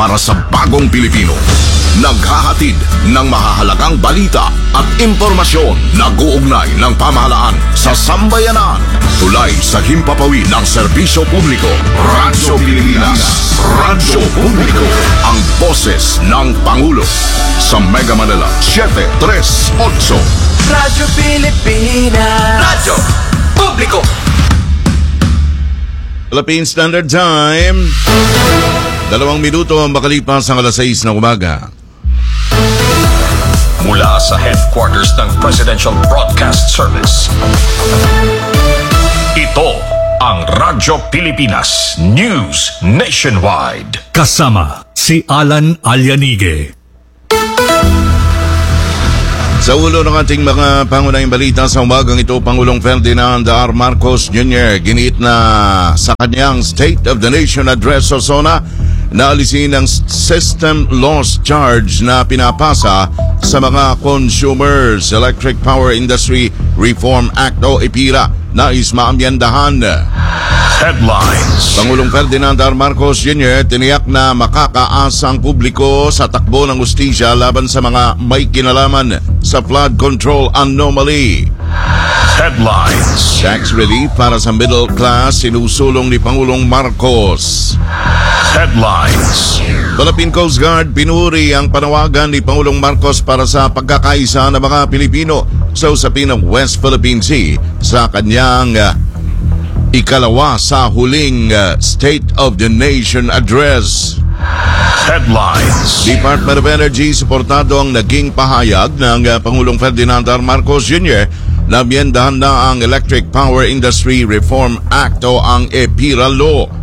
para sa bagong Pilipino. Naghahatid ng mahahalagang balita at impormasyon na guugnay ng pamahalaan sa sambayanan. Tulay sa himpapawid ng serbisyo publiko. Radyo Pilipinas. Radyo Publiko. Ang boses ng Pangulo. Sa Mega Manila 738. Radyo Pilipinas. Radyo Publiko. Philippine Standard Time. 2 minuto ang makalipas ang alas 6 ng umaga. Mula sa headquarters ng Presidential Broadcast Service. Ito ang Radyo Pilipinas News Nationwide. Kasama si Alan Alianige. Sa ulo ng ating mga pangunahing balita sa umagang ito, Pangulong Ferdinand R. Marcos Jr. giniit na sa kanyang State of the Nation Address sa SONA na alisin ang system loss charge na pinapasa sa mga consumers. Electric Power Industry Reform Act o EPIRA nais maamyandahan. Headlines. Pangulong Ferdinand R. Marcos Jr. tiniyak na makakaasa ang publiko sa takbo ng hustisya laban sa mga may kinalaman sa flood control anomaly. Headlines. Tax relief para sa middle class sinusulong ni Pangulong Marcos. Headlines. Philippine Coast Guard pinuri ang panawagan ni Pangulong Marcos para sa pagkakaisa ng mga Pilipino sa usapin ng West Philippine Sea sa kanyang ikalawa sa huling State of the Nation Address. Headlines. Department of Energy suportado ang naging pahayag ng Pangulong Ferdinand R. Marcos Jr. na amyendahan na ang Electric Power Industry Reform Act o ang EPIRA Law.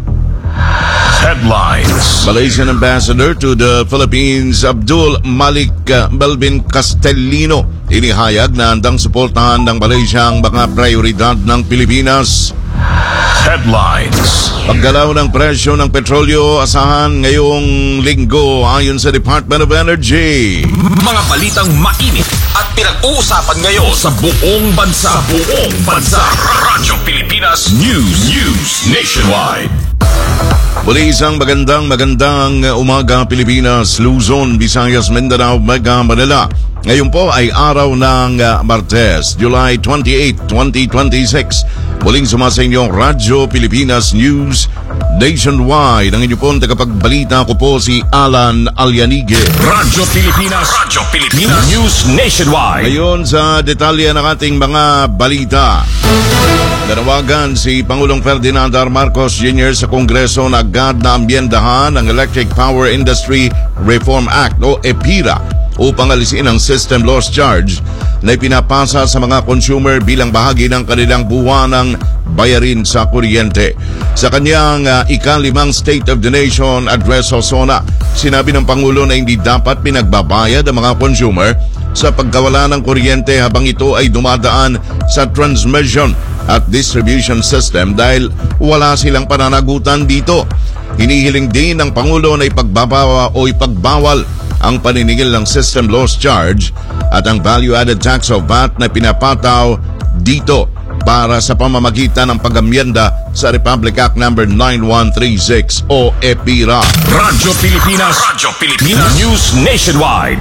Headlines. Malaysian Ambassador to the Philippines Abdul Malik Melvin Castellino inihayag na handang suportahan ng Malaysia ang mga prioridad ng Pilipinas. Headlines. Paggalaw ng presyo ng petrolyo asahan ngayong linggo ayon sa Department of Energy. Mga balitang mainit at pinag-uusapan ngayon sa buong bansa. Radyo Pilipinas News Nationwide. Muli isang magandang umaga Pilipinas, Luzon, Visayas, Mindanao, Mega Manila. Ngayon po ay araw ng Martes, July 28, 2026. Muling sumasa inyong Radyo Pilipinas News Nationwide. Ang inyo pong tagapagbalita ko po si Alan Alianige. Radyo Pilipinas News Nationwide. Ngayon sa detalye ng ating mga balita. Nanawagan si Pangulong Ferdinand R. Marcos Jr. sa Kongreso na agad na ambyendahan ang Electric Power Industry Reform Act o EPIRA upang alisin ang system loss charge na ipinapasa sa mga consumer bilang bahagi ng kanilang buwanang bayarin sa kuryente. Sa kanyang ika-5 State of the Nation Address o SONA, sinabi ng Pangulo na hindi dapat pinagbabayad ang mga consumer sa pagkawala ng kuryente habang ito ay dumadaan sa transmission at distribution system dahil wala silang pananagutan dito. Hinihiling din ng Pangulo na ipagbawal ang paniningil ng system loss charge at ang value-added tax o VAT na pinapataw dito para sa pamamagitan ng pag-amyenda sa Republic Act No. 9136 o EPIRA. Radyo Pilipinas News Nationwide.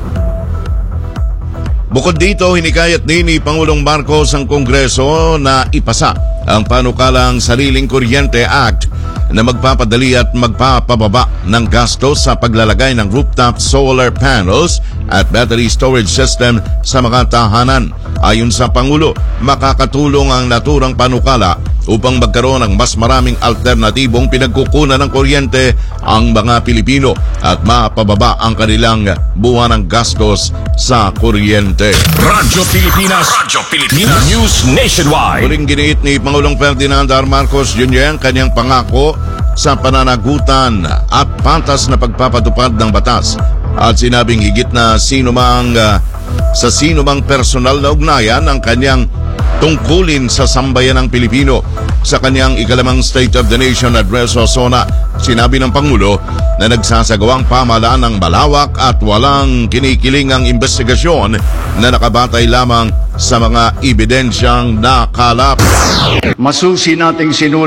Bukod dito, hinikayat din ni Pangulong Marcos ang Kongreso na ipasa ang panukalang Sariling Kuryente Act na magpapadali at magpapababa ng gastos sa paglalagay ng rooftop solar panels at battery storage system sa mga tahanan. Ayon sa Pangulo, makakatulong ang naturang panukala upang magkaroon ng mas maraming alternatibong pinagkukunan ng kuryente ang mga Pilipino at mapababa ang kanilang buwan ng gastos sa kuryente. Radyo Pilipinas News Nationwide. Muling giniit ni Pangulong Ferdinand R. Marcos Jr. ang kanyang pangako sa pananagutan at patas na pagpapatupad ng batas at sinabing higit na sa sinumang personal na ugnayan ang kanyang tungkulin sa sambayan ng Pilipino. Sa kanyang ika-5 State of the Nation Address o SONA, sinabi ng Pangulo na nagsasagawang pamahalaan ng malawak at walang kinikilingang investigasyon na nakabatay lamang sa mga ebidensyang nakalap. Masusi nating sinuri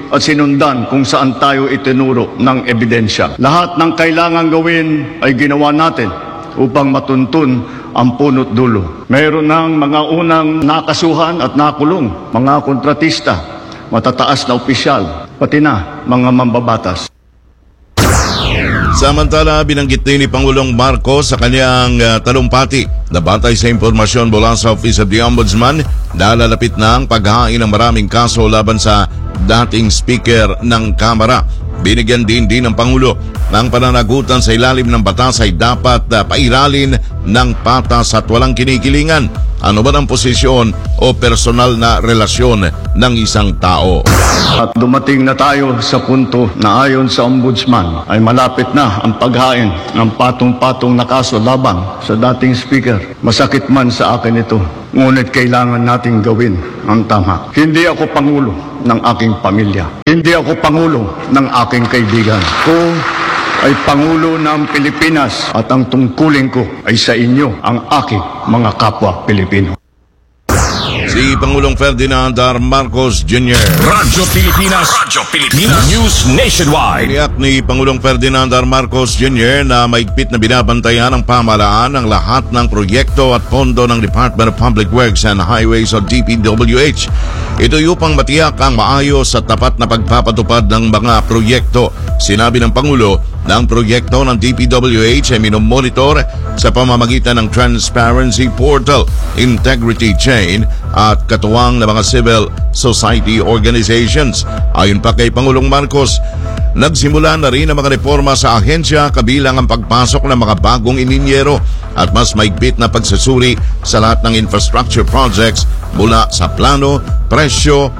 at sinundan kung saan tayo itinuro ng ebidensya. Lahat ng kailangan gawin ay ginawa natin upang matuntun ang punot dulo. Mayroon ng mga unang nakasuhan at nakulong, mga kontratista, matataas na opisyal, pati na mga mambabatas. Samantala, binanggit din ni Pangulong Marcos sa kanyang talumpati na batay sa impormasyon mula sa Office of the Ombudsman na lalapit na ang paghain ng maraming kaso laban sa dating Speaker ng Kamara. Binigyan din ng Pangulo ng pananagutan sa ilalim ng batas ay dapat pairalin ng patas at walang kinikilingan. Ano ba ang posisyon o personal na relasyon ng isang tao? At dumating na tayo sa punto na ayon sa Ombudsman ay malapit na ang paghain ng patong-patong na kaso laban sa dating Speaker. Masakit man sa akin ito, ngunit kailangan nating gawin ang tama. Hindi ako Pangulo ng aking pamilya. Hindi ako Pangulo ng aking kaibigan. Kung ay Pangulo ng Pilipinas at ang tungkulin ko ay sa inyo, ang aking mga kapwa Pilipino. Si Pangulong Ferdinand R. Marcos Jr. Radyo Pilipinas News Nationwide. Tiniyak ni Pangulong Ferdinand R. Marcos Jr. na maigpit na binabantayan ng pamahalaan ang lahat ng proyekto at pondo ng Department of Public Works and Highways o DPWH. Ito upang matiyak ang maayos at tapat na pagpapatupad ng mga proyekto. Sinabi ng Pangulo na ang proyekto ng DPWH ay minomonitor sa pamamagitan ng Transparency Portal, Integrity Chain at katuwang ng mga civil society organizations. Ayon pa kay Pangulong Marcos, nagsimula na rin ang mga reforma sa ahensya kabilang ang pagpasok ng mga bagong ininyero at mas maigpit na pagsusuri sa lahat ng infrastructure projects mula sa plano, presyo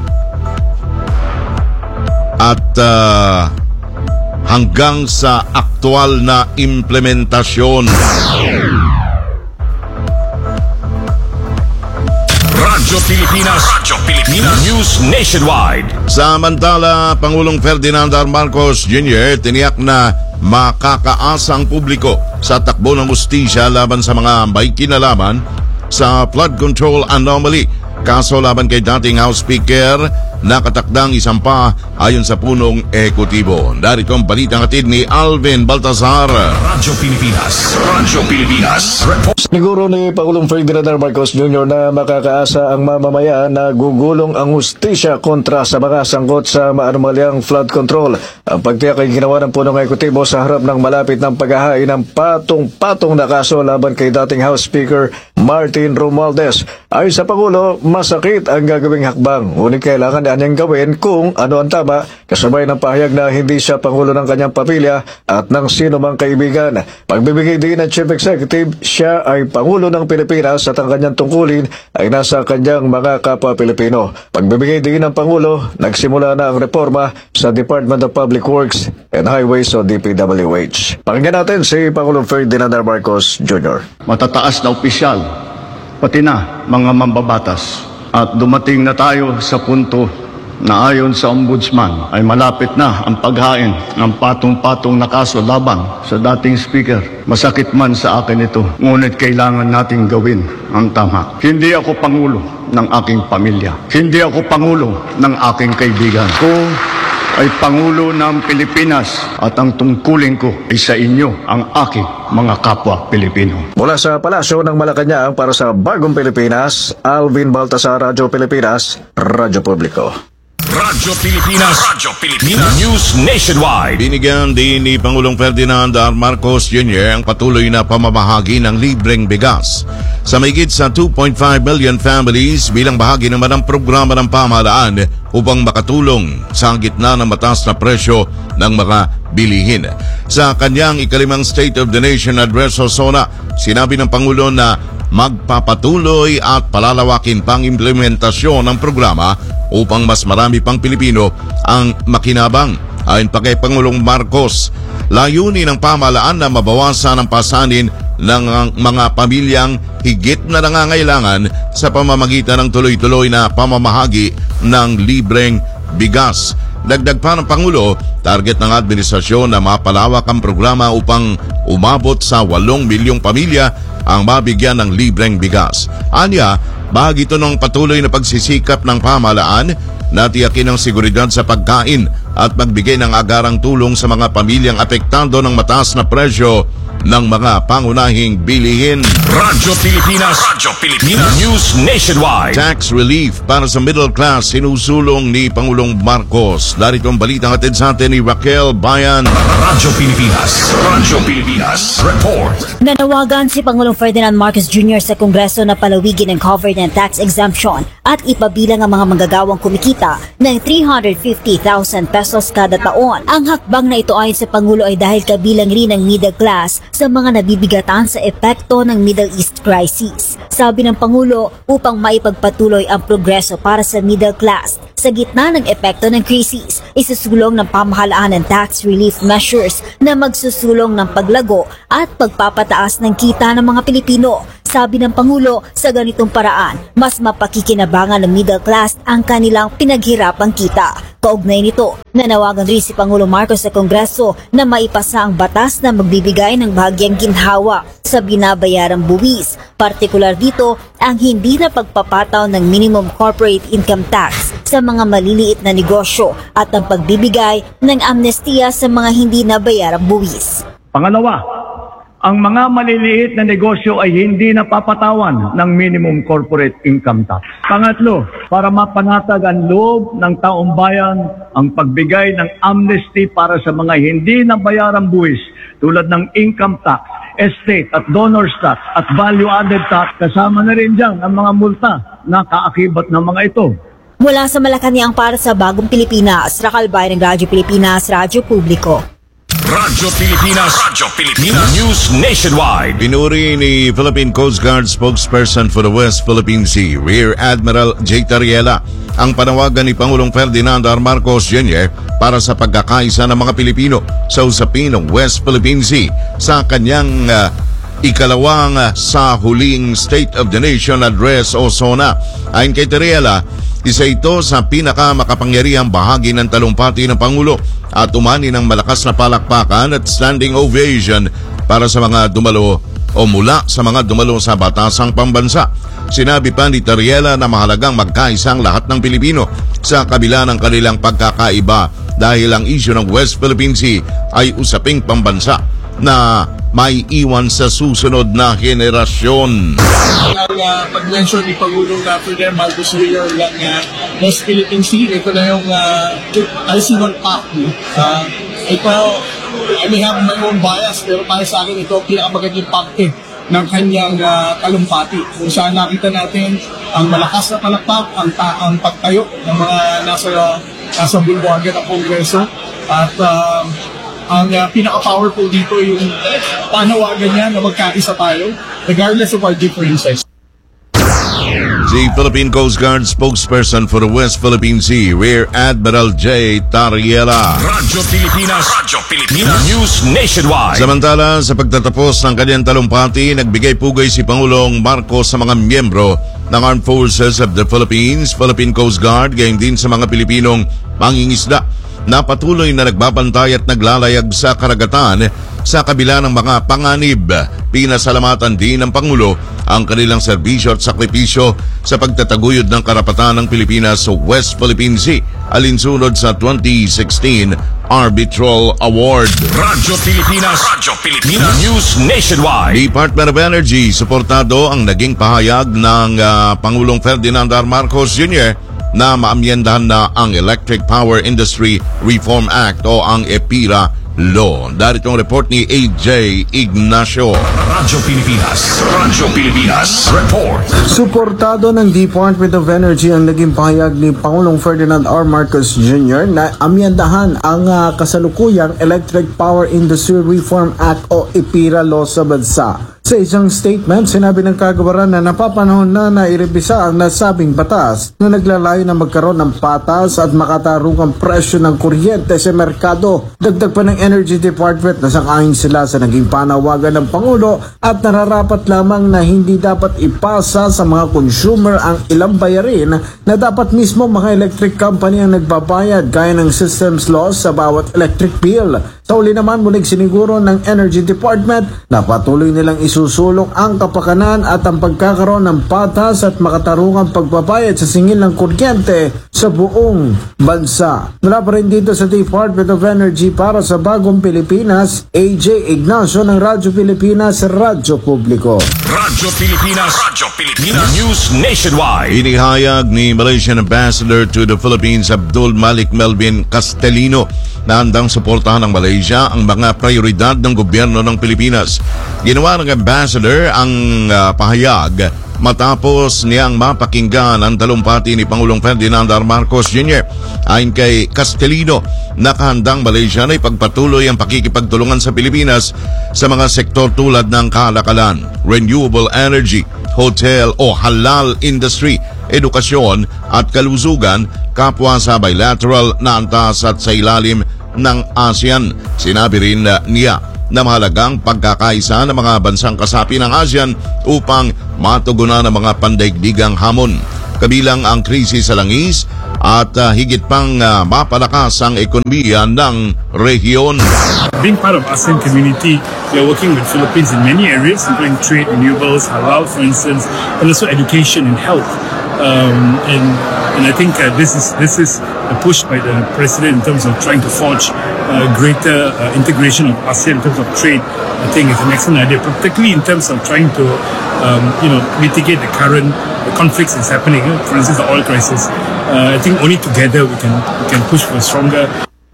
at hanggang sa aktual na implementasyon. Radyo Pilipinas News Nationwide. Samantala, Pangulong Ferdinand R. Marcos Jr. tiniyak na makakaasa ang publiko sa takbo ng hustisya laban sa mga may kinalaman sa flood control anomaly. Kaso laban kay dating House Speaker na katakdang isampa ayon sa punong ekutibo. Darito ang balitang hatid ni Alvin Baltazar. Radyo Pilipinas. Siguro ni Pangulong Ferdinand R. Marcos Jr. na makakaasa ang mamamayan na gugulong ang hustisya kontra sa mga sangkot sa maanumalyang flood control. Ang pagtiyak ay ginawa ng punong ekutibo sa harap ng malapit ng paghahain ng patong-patong na kaso laban kay dating House Speaker Martin Romualdez. Ayon sa Pangulo, masakit ang gagawing hakbang. Ngunit kailangan niyang gawin kung ano ang tama, kasabay ng pahayag na hindi siya Pangulo ng kanyang pamilya at ng sino mang kaibigan. Pagbibigay din ng Chief Executive, siya ay Pangulo ng Pilipinas at ang kanyang tungkulin ay nasa kanyang mga kapwa Pilipino. Pagbibigay din ng Pangulo, nagsimula na ang reforma sa Department of Public Works and Highways o DPWH. Pakinggan natin si Pangulong Ferdinand R. Marcos Jr. Matataas na opisyal, pati na mga mambabatas. At dumating na tayo sa punto na ayon sa Ombudsman ay malapit na ang paghain ng patong-patong na kaso laban sa dating Speaker. Masakit man sa akin ito, ngunit kailangan nating gawin ang tama. Hindi ako Pangulo ng aking pamilya. Hindi ako Pangulo ng aking kaibigan. Kung ay Pangulo ng Pilipinas at ang tungkulin ko ay sa inyo, ang aking mga kapwa Pilipino. Mula sa Palasyo ng Malacanang para sa Bagong Pilipinas, Alvin Baltasar, Radyo Pilipinas, Radyo Publiko. Radyo Pilipinas News Nationwide. Binigyan din ni Pangulong Ferdinand R. Marcos Jr. ang patuloy na pamamahagi ng libreng bigas sa mahigit sa 2.5 million families bilang bahagi naman ng programa ng pamahalaan upang makatulong sa gitna ng mataas na presyo ng mga bilihin. Sa kanyang ikalimang State of the Nation Address sa Sona, sinabi ng Pangulo na magpapatuloy at palalawakin pang implementasyon ng programa upang mas marami pang Pilipino ang makinabang. Ayon pa kay Pangulong Marcos, layunin ng pamahalaan na mabawasan ang pasanin ng mga pamilyang higit na nangangailangan sa pamamagitan ng tuloy-tuloy na pamamahagi ng libreng bigas. Dagdag pa ng Pangulo, target ng administrasyon na mapalawak ang programa upang umabot sa 8 milyong pamilya ang mabigyan ng libreng bigas. Anya, bahagi ito ng patuloy na pagsisikap ng pamahalaan na tiyakin ang seguridad sa pagkain at magbigay ng agarang tulong sa mga pamilyang apektado ng mataas na presyo ng mga pangunahing bilihin. Radyo Pilipinas News Nationwide. Tax relief para sa middle class sinusulong ni Pangulong Marcos. Darito ang balitang hatid sa atin ni Raquel Bayan. Radyo Pilipinas Report. Nanawagan si Pangulong Ferdinand Marcos Jr. sa Kongreso na palawigin ang cover ng tax exemption at ipabilang ang mga manggagawang kumikita ng 350,000 pesos kada taon. Ang hakbang na ito ayon sa Pangulo ay dahil kabilang rin ang middle class sa mga nabibigatan sa epekto ng Middle East crisis. Sabi ng Pangulo, upang maipagpatuloy ang progreso para sa middle class sa gitna ng epekto ng krisis, isusulong ng pamahalaan ng tax relief measures na magsusulong ng paglago at pagpapataas ng kita ng mga Pilipino. Sabi ng Pangulo, sa ganitong paraan, mas mapakikinabangan ng middle class ang kanilang pinaghirapang kita. Kaugnay nito, nanawagan rin si Pangulong Marcos sa Kongreso na maipasa ang batas na magbibigay ng bahagyang ginhawa sa binabayarang buwis. Partikular dito, ang hindi na pagpapataw ng minimum corporate income tax sa mga maliliit na negosyo at ang pagbibigay ng amnestiya sa mga hindi nabayarang buwis. Pangalawa, ang mga maliliit na negosyo ay hindi napapatawan ng minimum corporate income tax. Pangatlo, para mapanatag ang loob ng taong bayan ang pagbigay ng amnesty para sa mga hindi nabayarang buwis tulad ng income tax, estate at donors tax at value-added tax. Kasama na rin dyan ang mga multa na kaakibat ng mga ito. Mula sa Malacanang para sa Bagong Pilipinas, Raquel Bayan ng Radyo Pilipinas, Radyo Publiko. Radyo Pilipinas News Nationwide. Pinuri ni Philippine Coast Guard spokesperson for the West Philippine Sea, Rear Admiral J. Tariela, ang panawagan ni Pangulong Ferdinand R. Marcos Jr. para sa pagkakaisa ng mga Pilipino sa usapin ng West Philippine Sea sa kanyang ikalawang sa huling State of the Nation Address o SONA. Ayon kay Tariela, isa ito sa pinakamakapangyarihang bahagi ng talumpati ng Pangulo at umani ng malakas na palakpakan at standing ovation para sa mga dumalo o mula sa mga dumalo sa batasang pambansa. Sinabi pa ni Tariela na mahalagang magkaisang lahat ng Pilipino sa kabila ng kanilang pagkakaiba dahil ang isyu ng West Philippine Sea ay usaping pambansa na may iwan sa susunod na henerasyon. Pag-mention ni Pangulong Ferdinand Marcos Jr. ng West Philippine Sea, ito na yung IC-1 Pact. Ito, I may have my own bias, pero para sa akin ito pinakamagandang pakte ng kanyang talumpati. Kung saan nakita natin ang malakas na palakpak, ang pagtayo ng mga nasa bulwagan ng Kongreso at ang pinaka-powerful dito yung panawagan niya na magkaisa tayo regardless of our differences. Si Philippine Coast Guard spokesperson for the West Philippine Sea, Rear Admiral J. Tariela. Radyo Pilipinas News Nationwide. Samantala, sa pagtatapos ng kanyang talumpati, nagbigay pugay si Pangulong Marcos sa mga miyembro ng Armed Forces of the Philippines, Philippine Coast Guard, gayon din sa mga Pilipinong mangingisda na patuloy na nagbabantay at naglalayag sa karagatan sa kabila ng mga panganib. Pinasalamatan din ng Pangulo ang kanilang serbisyo at sakripisyo sa pagtataguyod ng karapatan ng Pilipinas sa West Philippine Sea, alinsunod sa 2016 Arbitral Award. Radyo Pilipinas News Nationwide. Department of Energy, suportado ang naging pahayag ng Pangulong Ferdinand R. Marcos Jr. na maamyendahan na ang Electric Power Industry Reform Act o ang EPIRA Law. Darito ang report ni AJ Ignacio. Radyo Pilipinas Report. Suportado ng Department of Energy ang naging pahayag ni Pangulong Ferdinand R. Marcos Jr. na amyendahan ang kasalukuyang Electric Power Industry Reform Act o EPIRA Law sa bansa. Sa isang statement, sinabi ng kagawaran na napapanahon na nairebisa ang nasabing batas na naglalayo na magkaroon ng patas at makatarungang presyo ng kuryente sa merkado. Dagdag pa ng Energy Department na sang-ayon sila sa naging panawagan ng Pangulo at nararapat lamang na hindi dapat ipasa sa mga consumer ang ilang bayarin na dapat mismo mga electric company ang nagbabayad gaya ng systems loss sa bawat electric bill. Sa uli naman, muling siniguro ng Energy Department na patuloy nilang isusulong ang kapakanan at ang pagkakaroon ng patas at makatarungang pagpapayad sa singil ng kuryente sa buong bansa. Mula pa rin dito sa Department of Energy para sa Bagong Pilipinas, AJ Ignacio ng Radyo Pilipinas, Radyo Publiko. Radyo Pilipinas. Radyo Pilipinas. News Nationwide. Inihayag ni Malaysian Ambassador to the Philippines Abdul Malik Melvin Castellino na handang suportahan ng Malaysia ang mga prioridad ng gobyerno ng Pilipinas. Ginawa ng Ambassador ang pahayag matapos niyang mapakinggan ang talumpati ni Pangulong Ferdinand R. Marcos Jr. Ayon kay Castellino, nakahandang Malaysia na ipagpatuloy ang pakikipagtulungan sa Pilipinas sa mga sektor tulad ng kalakalan, renewable energy, hotel o halal industry, edukasyon at kalusugan, kapwa sa bilateral na antas at sa ilalim ng ASEAN. Sinabi rin niya na mahalagang pagkakaisa ng mga bansang kasapi ng ASEAN upang matugunan ang mga pandaigdigang hamon, kabilang ang krisis sa langis at higit pang mapalakas ang ekonomiya ng rehiyon. Being part of ASEAN community, we are working with Philippines in many areas, including trade, renewables, halal, for instance, and also education and health. And I think this is a push by the president in terms of trying to forge greater integration of ASEAN in terms of trade. I think it's an excellent idea, particularly in terms of trying to mitigate the current conflicts that's happening. For instance, the oil crisis. I think only together we can push for a stronger.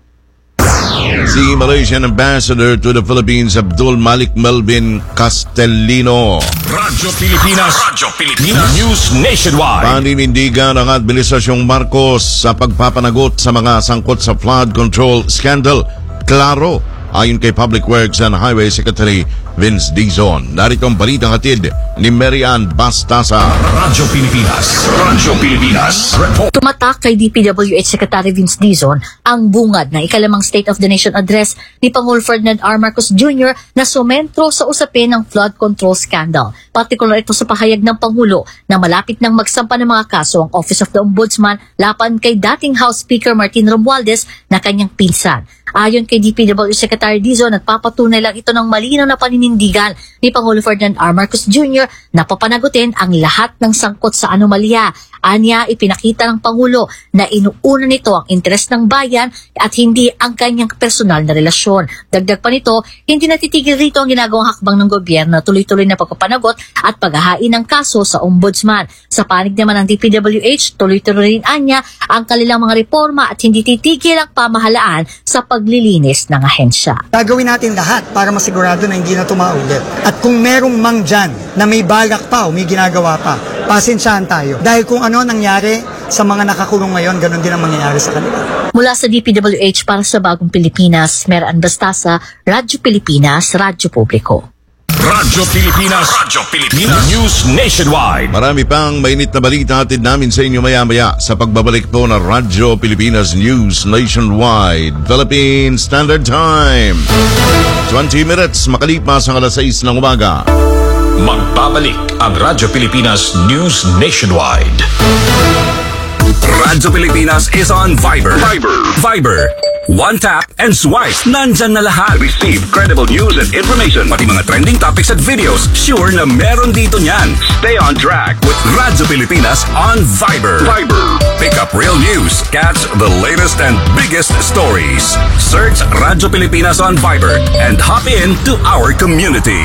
Si Malaysian Ambassador to the Philippines Abdul Malik Melvin Castellino. Radyo Pilipinas. Radyo Pilipinas. News Nationwide. Paninindigan ng Administrasyong Marcos sa pagpapanagot sa mga sangkot sa flood control scandal. Klaro, ayon kay Public Works and Highway Secretary Vince Dizon. Narito ang balitang hatid ni Marian Bastasa. Radyo Pilipinas. Radyo Pilipinas. Report. Tumatak kay DPWH Secretary Vince Dizon ang bungad ng ikalimang State of the Nation address ni Pangulong Ferdinand R. Marcos Jr. na sumentro sa usapin ng flood control scandal. Partikular ito sa pahayag ng Pangulo na malapit nang magsampa ng mga kaso ang Office of the Ombudsman laban kay dating House Speaker Martin Romualdez na kanyang pinsan. Ayon kay DPWH Secretary Dizon, nagpapatunay lang ito ng malinaw na paninindigan ni Pangulong Ferdinand R. Marcos Jr. na papanagutin ang lahat ng sangkot sa anomalya. Anya, ipinakita ng Pangulo na inuuna nito ang interes ng bayan at hindi ang kanyang personal na relasyon. Dagdag pa nito, hindi natitigil rito ang ginagawang hakbang ng gobyerno, tuloy-tuloy na pagpapanagot at paghahain ng kaso sa Ombudsman. Sa panig naman ng DPWH, tuloy-tuloy rin anya ang kanilang mga reforma at hindi titigil ang pamahalaan sa paglilinis ng ahensya. Gagawin natin lahat para masigurado na hindi na tumaulit. At kung merong mang dyan na may balak pa o may ginagawa pa, pasensyahan tayo. Dahil kung ano nangyari sa mga nakakulong ngayon, ganun din ang mangyayari sa kanila. Mula sa DPWH para sa Bagong Pilipinas, Marian Bastasa, Radyo Pilipinas, Radyo Publiko. Radyo Pilipinas. Radyo Pilipinas. News Nationwide. Marami pang mainit na balita hatid namin sa inyo maya-maya sa pagbabalik po ng Radyo Pilipinas News Nationwide. Philippine Standard Time. 20 minutes makalipas ang alas 6 ng umaga. Magbabalik ang Radyo Pilipinas News Nationwide. Radyo Pilipinas is on Viber. Viber. One tap and swipe. Nandyan na lahat. Receive credible news and information. Pati mga trending topics at videos. Sure na meron dito niyan. Stay on track with Radyo Pilipinas on Viber. Pick up real news. Catch the latest and biggest stories. Search Radyo Pilipinas on Viber and hop in to our community.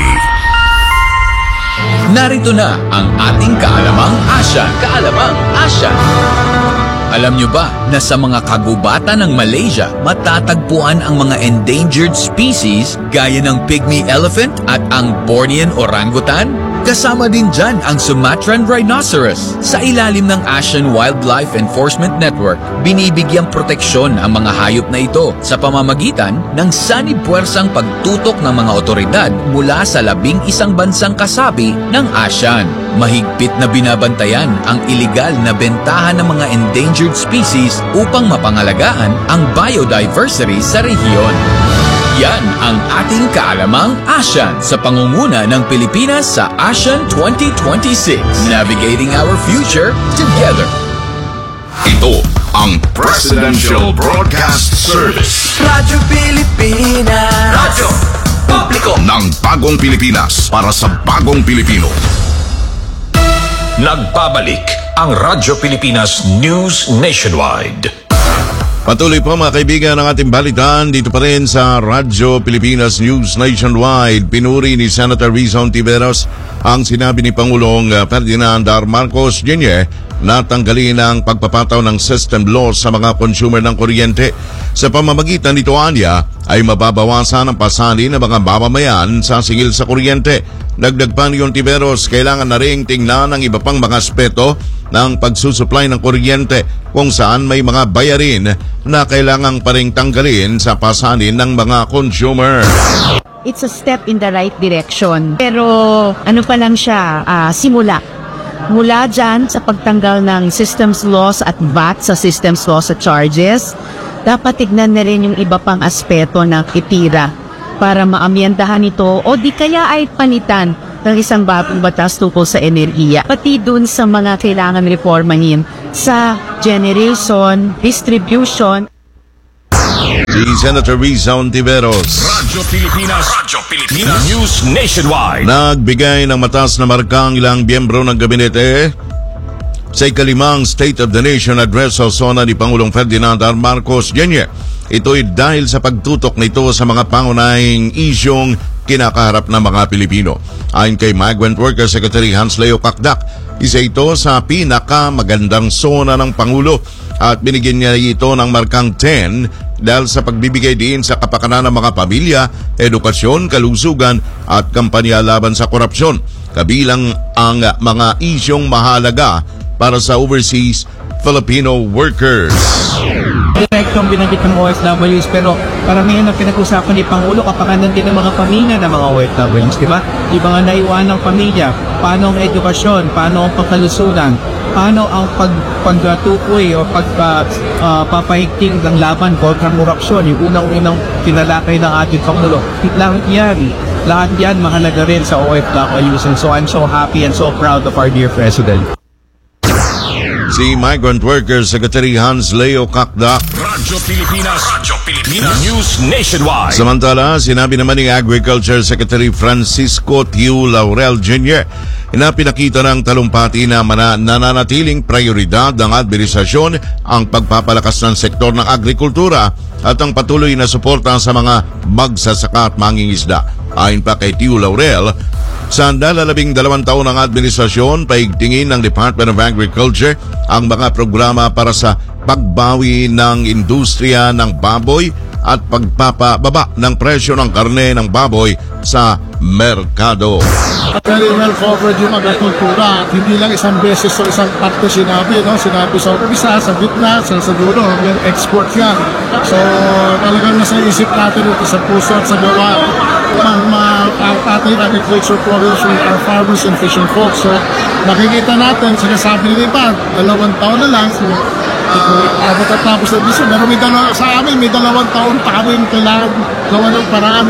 Narito na ang ating Kaalamang Asya. Kaalamang Asya. Alam nyo ba na sa mga kagubatan ng Malaysia, matatagpuan ang mga endangered species gaya ng pygmy elephant at ang Bornean orangutan? Kasama din dyan ang Sumatran rhinoceros. Sa ilalim ng ASEAN Wildlife Enforcement Network, binibigyang proteksyon ang mga hayop na ito sa pamamagitan ng sanib-puwersang pagtutok ng mga otoridad mula sa 11 bansang kasapi ng ASEAN. Mahigpit na binabantayan ang iligal na bentahan ng mga endangered species upang mapangalagaan ang biodiversity sa rehiyon. Yan ang ating Kaalamang ASEAN sa pangunguna ng Pilipinas sa ASEAN 2026. Navigating our future together. Ito ang Presidential Broadcast Service. Radyo Pilipinas. Radyo Publiko ng bagong Pilipinas para sa bagong Pilipino. Nagbabalik ang Radyo Pilipinas News Nationwide. Patuloy po mga kaibigan ng ating balitaan dito pa rin sa Radyo Pilipinas News Nationwide. Pinuri ni Senator Rizon Tiveros ang sinabi ni Pangulong Ferdinand R. Marcos Jr. na tanggalin ang pagpapataw ng system loss sa mga consumer ng kuryente. Sa pamamagitan nito anya ay mababawasan ang pasali ng mga mamamayan sa singil sa kuryente. Dagdag pa ni Tiveros, kailangan na rin tingnan ang iba pang mga aspeto ng pagsusupply ng kuryente kung saan may mga bayarin na kailangang pa rin tanggalin sa pasalin ng mga consumer. It's a step in the right direction. Pero ano pa lang siya, simula. Mula dyan sa pagtanggal ng systems loss at VAT sa systems loss at charges, dapat tignan na rin yung iba pang aspeto ng IPIRA para maamyendahan ito o di kaya ay panitan ng isang bagong batas tungkol sa enerhiya. Pati dun sa mga kailangan reformahin sa generation, distribution. Si Senator Rizon Tiveros. Radyo Pilipinas News Nationwide. Nagbigay ng mataas na markang ilang miyembro ng gabinete sa ikalimang State of the Nation Address sa zona ni Pangulong Ferdinand R. Marcos Jr. Ito'y dahil sa pagtutok nito sa mga pangunahing isyong kinakaharap ng mga Pilipino. Ayon kay Migrant Worker Secretary Hans Leo Kakdak, isa ito sa pinakamagandang zona ng Pangulo at binigyan niya ito ng markang 10 dahil sa pagbibigay din sa kapakanan ng mga pamilya, edukasyon, kalusugan at kampanya laban sa korupsyon. Kabilang ang mga isyong mahalaga para sa overseas Filipino workers. Direktong binanggit ng OFWs pero paramihan ang pinag-usapan ni Pangulo kapakanan din ng mga pamilya ng mga OFWs, di ba? Yung mga naiwan ng pamilya, paano ang edukasyon, paano ang pagkalusugan, paano ang pagtukoy o papahigting ng laban kontra korupsyon, yung unang-unang tinalakay ng ating Pangulo. Lahat yan mahalaga rin sa OFWs, and so I'm so happy and so proud of our dear President. Si Migrant Worker Secretary Hans Leo Kakdak. Radyo Pilipinas News Nationwide. Samantala, sinabi naman ni Agriculture Secretary Francisco Tiu Laurel Jr. na pinakita ng talumpati na nananatiling prioridad ng administrasyon ang pagpapalakas ng sektor ng agrikultura at ang patuloy na suporta sa mga magsasaka at mangingisda. Ayon pa kay Tiu Laurel, sa 12 taon ng administrasyon, paigtingin ng Department of Agriculture ang mga programa para sa pagbawi ng industriya ng baboy at pagpapababa ng presyo ng karne ng baboy sa merkado. Very well covered yung agrikultura. Hindi lang isang beses o isang parte sinabi, no? Sinabi sa umpisa, sa gitna, sa dulo, hanggang export yan. So, talagang nasa isip natin ito sa puso at sa gawa ng ating agriculture programs with our farmers and fishing folks. So, nakikita natin, sinasabi nila iba, 2 taon na lang, matatapos na bisa. Pero sa amin, may 2 taon pa kami kailangan gawa ng paraan.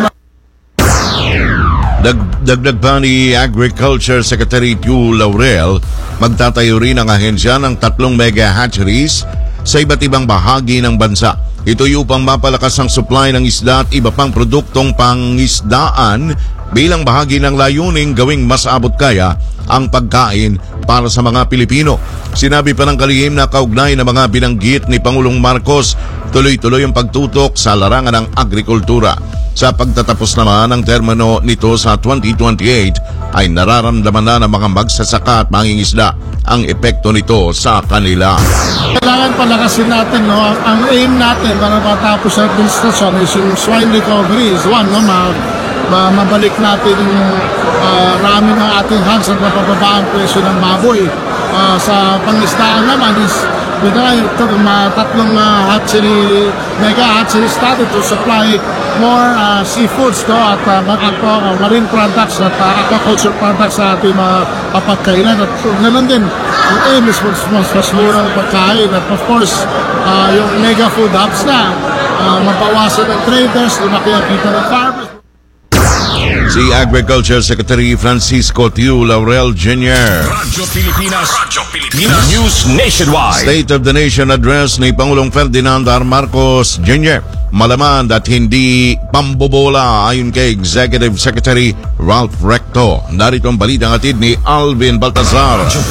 Dagdag pa ni Agriculture Secretary Tiu Laurel, magtatayo rin ang ahensya ng 3 mega hatcheries sa iba't ibang bahagi ng bansa. Ito'y upang mapalakas ang supply ng isda at iba pang produktong pangisdaan bilang bahagi ng layuning gawing mas abot kaya ang pagkain para sa mga Pilipino. Sinabi pa ng kalihim na kaugnay na mga binanggit ni Pangulong Marcos, tuloy-tuloy ang pagtutok sa larangan ng agrikultura. Sa pagtatapos naman ng termino nito sa 2028 ay nararamdaman na ng mga magsasaka at mangingisda ang epekto nito sa kanila. Kailangan palakasin natin, no? Ang aim natin para matapos sa administrasyon is yung swine recovery is one, no? Mabalik natin yung rami ng ating hands at mapababa ang presyo ng baboy. Sa pangistaan naman is tatlong mega hatchery started to supply more seafoods, no? At marine products at aquaculture products sa ating mga kapagkainan. At ganoon din, ang aim is mas murang pagkain. At of course, yung mega food hubs na, mabawasan ng traders, lumaki ang kita ng farmers. Si Agriculture Secretary Francisco Tiu Laurel Jr. Radyo Pilipinas News Nationwide. State of the Nation Address ni Pangulong Ferdinand R. Marcos Jr. Malaman at hindi pambobola ayon kay Executive Secretary Ralph Recto. Narito ang balitang hatid ni Alvin Baltazar. Radyo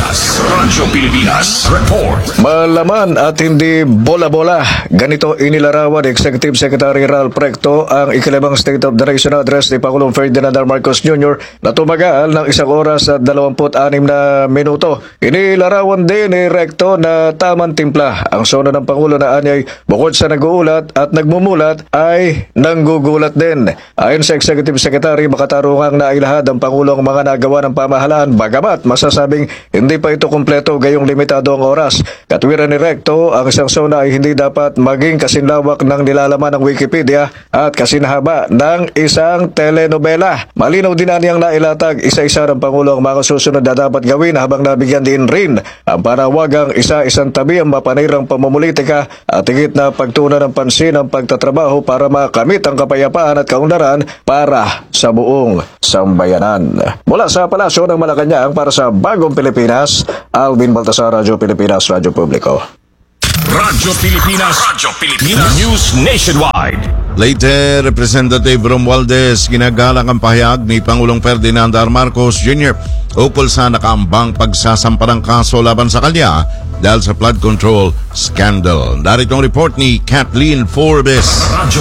Pilipinas Report. Malaman at hindi bola-bola. Ganito inilarawan ni Executive Secretary Ralph Recto ang ikalabang State of the Nation Address ni Pangulong Ferdinand R. Marcos Jr. na tumagal ng 1 oras at 26 na minuto. Inilarawan din ni Recto na tamang timpla ang sona ng Pangulo na anyay bukod sa nag-uulat at nagmumulat ay nanggugulat din. Ayon sa Executive Secretary, makatarungang nailahad ang Pangulo ang mga nagawa ng pamahalaan bagamat masasabing hindi pa ito kumpleto gayong limitado ang oras. Katwiran ni Recto, ang isang sona ay hindi dapat maging kasinlawak ng nilalaman ng Wikipedia at kasinahaba ng isang telenovela. Malinaw din niyang nailatag isa-isa ng Pangulo ang mga susunod na dapat gawin habang nabigyan din rin ang panawagang isa-isang tabi ang mapanirang pamumulitika at higit na pagtuunan ng pansin ang pagtatrabaho para makamit ang kapayapaan at kaunlaran para sa buong sambayanan. Mula sa Palasyo ng Malacanang para sa Bagong Pilipinas, Alvin Baltasar, Radyo Pilipinas, Radyo Publiko. Radyo Pilipinas News Nationwide. Leyte, Representative Romualdez ginagalang ang pahayag ni Pangulong Ferdinand R. Marcos Jr. ukol sa nakaambang pagsasampa ng kaso laban sa kanya dahil sa flood control scandal. Narito ang report ni Kathleen Forbes. Radyo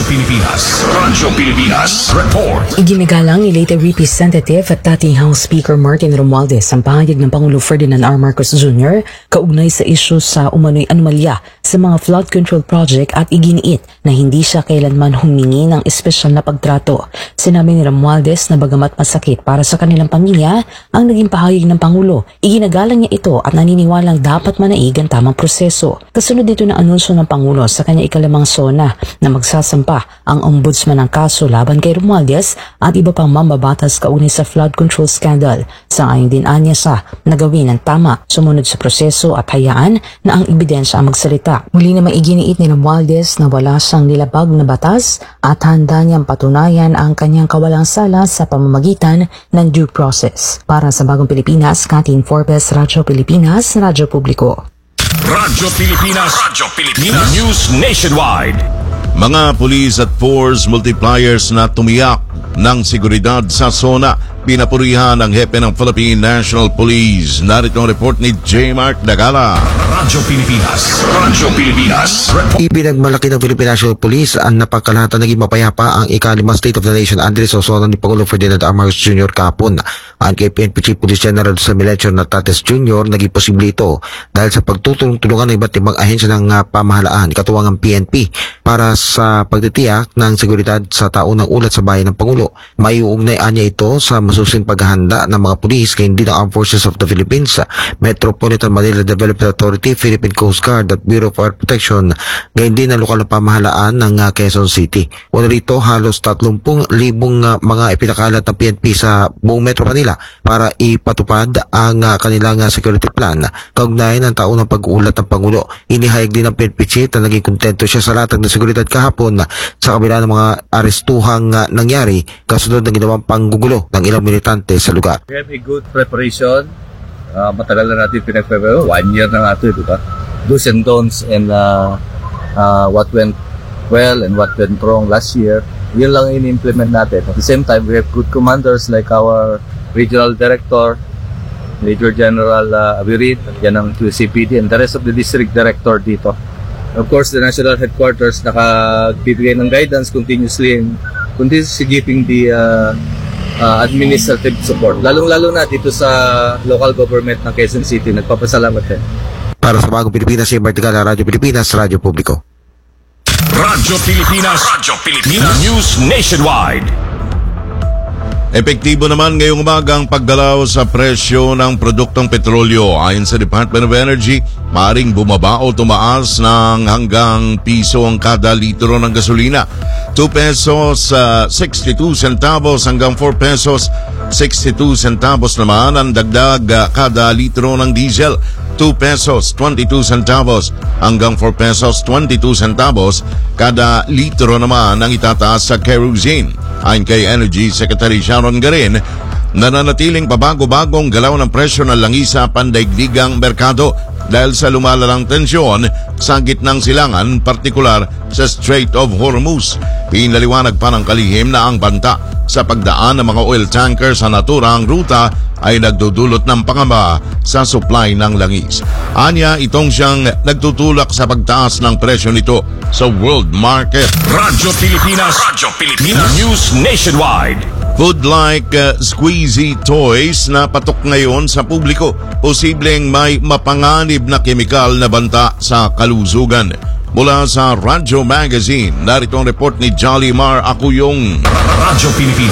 Pilipinas Report. Iginagalang ni Leyte Representative at dating House Speaker Martin Romualdez ang pahayag ng Pangulo Ferdinand R. Marcos Jr. kaugnay sa isyu sa umano'y anomalya sa mga flood control project at iginiit na hindi siya kailanman humingi ng espesyal na pagtrato. Sinabi ni Romualdez na bagamat masakit para sa kanilang pamilya ang naging pahayag ng Pangulo, iginagalang niya ito at naniniwalang dapat manaig ang tamang proseso. Kasunod dito na anunsyo ng Pangulo sa kanya ikalimang sona na magsasampa ang ombudsman ng kaso laban kay Romualdez at iba pang mambabatas kaugnay sa flood control scandal. Sangayon din anya siya na gawin ang tama sumunod sa proseso at hayaan na ang ebidensya ang magsalita. Muli na maiginiit ni Romualdez na wala siyang nilabag na batas at handa niyang patunayan ang kanyang kawalang sala sa pamamagitan ng due process. Para sa Bagong Pilipinas, Kathleen Forbes, Radyo Pilipinas, Radyo Publiko. Radyo Pilipinas News Nationwide. Mga pulis at force multipliers na tumiyak ng seguridad sa zona, pinapurihan ang hepe ng Philippine National Police. Narito ang report ni J. Mark Dagala. Radyo Pilipinas Report. Ipinagmalaki ng Philippine National Police ang napakalahatan naging mapayapa ang ikalima State of the Nation address sa zona ni Pangulong Ferdinand R. Marcos Jr. kahapon. Ang kay PNP Chief Police General Samuel Natates Jr. naging posible ito dahil sa pagtutulong-tulungan ng iba't ibang ahensya ng pamahalaan, katuwang ang PNP, para sa pagtitiyak ng seguridad sa taon ng ulat sa bayan ng Pangulo. May uugnay niya ito sa masusing paghahanda ng mga pulis kay hindi ng Armed Forces of the Philippines, Metropolitan Manila Development Authority, Philippine Coast Guard at Bureau of Fire Protection, gayon din ang lokal na pamahalaan ng Quezon City. Una rito, halos 30,000 mga ipinakalat ng PNP sa buong Metro Manila para ipatupad ang kanilang security plan. Kaugnayan ng taon ng pag-uulat ng Pangulo, inihayag din ng PNP Chief na naging kontento siya sa latag ng seguridad kahapon sa kabila ng mga arestuhang nangyari kasunod ng ginawang panggugulo ng ilang militante sa lugar. We have a good preparation. Matagal na natin pinag-prepare. 1 year na nga ito, diba? Do's and don'ts and what went well and what went wrong last year. Yun lang in-implement natin. At the same time, we have good commanders like our Regional Director, Major General Abirid, yan ang QCPD, and the rest of the District Director dito. Of course, the National Headquarters nakagbibigay ng guidance continuously giving the administrative support. Lalong-lalo na dito sa local government ng Quezon City. Nagpapasalamat din. Para sa Bagong Pilipinas, si Martigala, Radyo Pilipinas, Radyo Publiko. Radyo Pilipinas News Nationwide. Epektibo naman ngayong umaga ang pagdalaw sa presyo ng produktong petrolyo. Ayon sa Department of Energy, maaaring bumaba o tumaas ng hanggang piso ang kada litro ng gasolina. 2 pesos 62 centavos hanggang 4 pesos 62 centavos naman ang dagdag kada litro ng diesel. 2 pesos 22 centavos hanggang 4 pesos 22 centavos kada litro naman ang itataas sa kerosene. Ayon kay Energy Secretary Sharon Garin, nananatiling pabago-bagong galaw ng presyo ng langis sa pandaigdigang merkado dahil sa lumalalang tensyon sa gitnang silangan, partikular sa Strait of Hormuz. Pinaliwanag pa ng kalihim na ang banta sa pagdaan ng mga oil tanker sa naturang ruta ay nagdudulot ng pangamba sa supply ng langis. Anya, itong siyang nagtutulak sa pagtaas ng presyo nito sa world market. Radyo Pilipinas. News Nationwide. Food like squeezy toys na patok ngayon sa publiko. Posibleng may mapanganib na kemikal na banta sa kalusugan. Mula sa Radyo Magazine, narito ang report ni Jolly Mar Acuyong. Radyo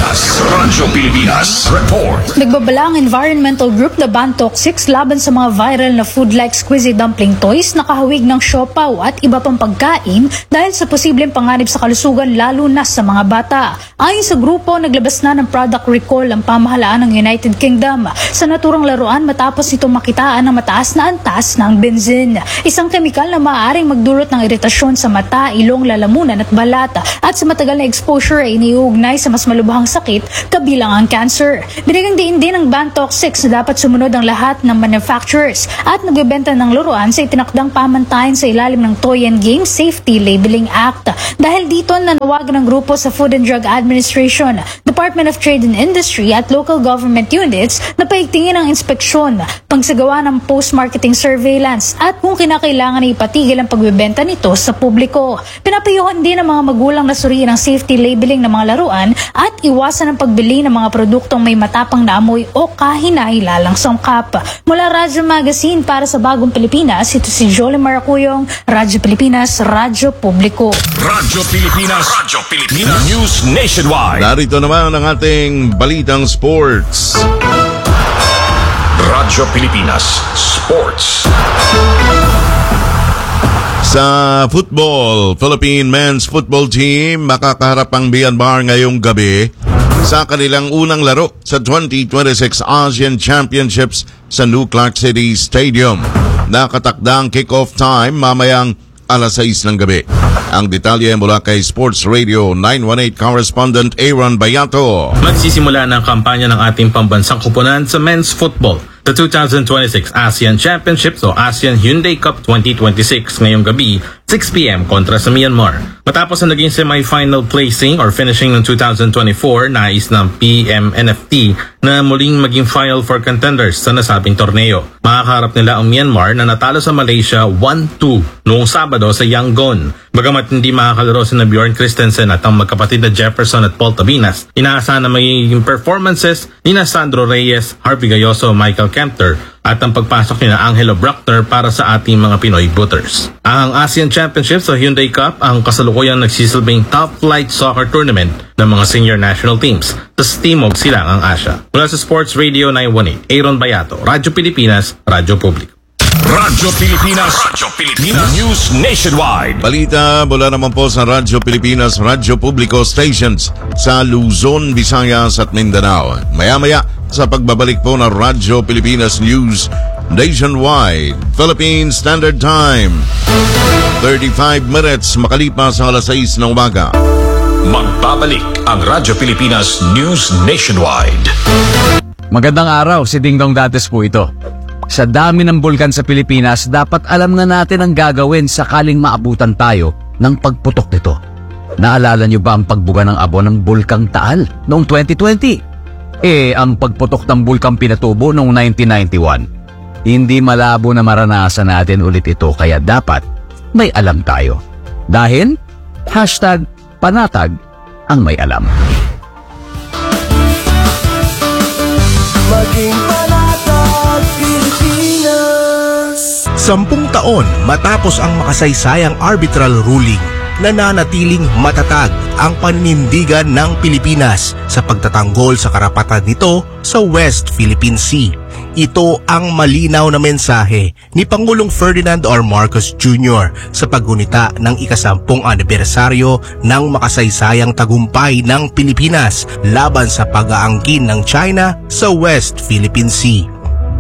Pilipinas Report. Nagbabala ang environmental group na Bantok 6 laban sa mga viral na food like squeezy dumpling toys na kahawig ng siopaw at iba pang pagkain dahil sa posibleng panganib sa kalusugan lalo na sa mga bata. Ayon sa grupo, naglabas na ng product recall ang pamahalaan ng United Kingdom sa naturang laruan matapos nitong makitaan ng mataas na antas ng benzene. Isang kemikal na maaaring magdulot ng iritasyon sa mata, ilong, lalamunan at balat at sa matagal na exposure ay iniuugnay sa mas malubhang sakit kabilang ang cancer. Binigang diin din ng Bantok 6 na dapat sumunod ang lahat ng manufacturers at nagbebenta ng laruan sa itinakdang pamantayan sa ilalim ng Toy and Game Safety Labeling Act. Dahil dito, nanawagan ng grupo sa Food and Drug Administration, Department of Trade and Industry at local government units na paigtingin ang inspeksyon, pagsagawa ng post-marketing surveillance at kung kinakailangan ay ipatigil ang pagbebenta nito sa publiko. Pinapayuhan din ng mga magulang na suriin ang safety labeling ng mga laruan at iwasan ang pagbili ng mga produktong may matapang na amoy o kahinahilalang sangkap. Mula Radyo Magazine para sa Bagong Pilipinas, ito si Jolie Maracuyong, Radyo Pilipinas, Radyo Publiko. Radyo Pilipinas News Nationwide. Narito naman ang ating balitang sports. Radyo Pilipinas Sports. Sa football, Philippine men's football team makakaharap ang Myanmar ngayong gabi sa kanilang unang laro sa 2026 Asian Championships sa New Clark City Stadium. Nakatakda ang kick-off time mamayang alas 6 ng gabi. Ang detalye mula kay Sports Radio 918 correspondent Aaron Bayato. Magsisimula ng kampanya ng ating pambansang kupunan sa men's football. The 2026 ASEAN Championships o ASEAN Hyundai Cup 2026 ngayong gabi, 6 p.m. kontra sa Myanmar. Matapos ang naging semi-final placing or finishing ng 2024, nais ng PMNFT na muling maging final for contenders sa nasabing torneo. Makakaharap nila ang Myanmar na natalo sa Malaysia 1-2 noong Sabado sa Yangon. Bagamat hindi makakalaro si Bjorn Christensen at ang magkapatid na Jefferson at Paul Tabinas, inaasahan na magiging performances ni Sandro Reyes, Harvey Gayoso, Michael Kempter at ang pagpasok ni Angelo Bruckner para sa ating mga Pinoy booters. Ang ASEAN Championships o Hyundai Cup ang kasalukuyang nagsisilbing top flight soccer tournament ng mga senior national teams sa Timog Silangang Asya. Mula sa Sports Radio 918, Aaron Bayato, Radyo Pilipinas, Radyo Publiko. Radyo Pilipinas News Nationwide. Balita mula naman po sa Radyo Pilipinas, Radyo Publiko stations sa Luzon, Visayas at Mindanao. Maya-maya sa pagbabalik po ng Radyo Pilipinas News Nationwide. Philippine Standard Time, 35 minutes makalipas ang alas 6 ng umaga. Magbabalik ang Radyo Pilipinas News Nationwide. Magandang araw, si Dingdong Dates po ito. Sa dami ng bulkan sa Pilipinas, dapat alam na natin ang gagawin sakaling maabutan tayo ng pagputok nito. Naalala niyo ba ang pagbuga ng abo ng Bulkang Taal noong 2020? Ang pagputok ng Bulkang Pinatubo noong 1991. Hindi malabo na maranasan natin ulit ito kaya dapat may alam tayo. Dahil #panatag ang may alam. Maging panatag Pilipinas. 10 taon matapos ang makasaysayang arbitral ruling, nananatiling matatag ang paninindigan ng Pilipinas sa pagtatanggol sa karapatan nito sa West Philippine Sea. Ito ang malinaw na mensahe ni Pangulong Ferdinand R. Marcos Jr. sa paggunita ng ika-10 anibersaryo ng makasaysayang tagumpay ng Pilipinas laban sa pag-aangkin ng China sa West Philippine Sea.